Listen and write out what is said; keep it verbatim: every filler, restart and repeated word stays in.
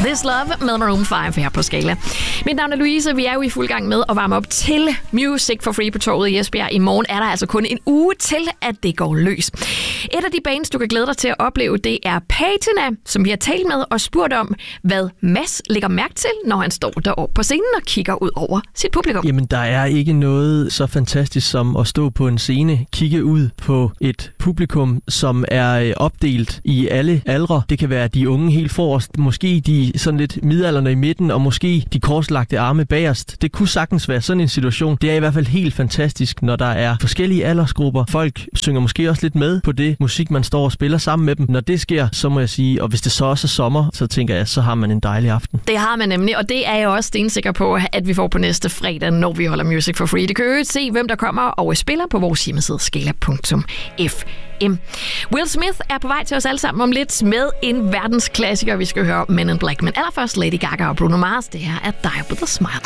This Love med Maroon fem her på Skala. Mit navn er Louise, vi er jo i fuld gang med at varme op til Music for Free på torvet i Esbjerg. I morgen er der altså kun en uge til, at det går løs. Et af de bands, du kan glæde dig til at opleve, det er Patina, som vi har talt med og spurgt om, hvad Mads lægger mærke til, når han står deroppe på scenen og kigger ud over sit publikum. Jamen, der er ikke noget så fantastisk som at stå på en scene, kigge ud på et publikum, som er opdelt i alle aldre. Det kan være de unge helt forrest, måske de sådan lidt midaldrende i midten, og måske de korslagte arme bagerst. Det kunne sagtens være sådan en situation. Det er i hvert fald helt fantastisk, når der er forskellige aldersgrupper. Folk synger måske også lidt med på det musik, man står og spiller sammen med dem. Når det sker, så må jeg sige, og hvis det så også er sommer, så tænker jeg, så har man en dejlig aften. Det har man nemlig, og det er jeg også stensikker på, at vi får på næste fredag, når vi holder Music for Free. Det kan jo se, hvem der kommer og spiller på vores hjemmeside skala punktum f m. Will Smith er på vej til os alle sammen om lidt med en verdensklassiker, vi skal høre Men in Black. Men allerførst Lady Gaga og Bruno Mars. Det her er Die With A Smile.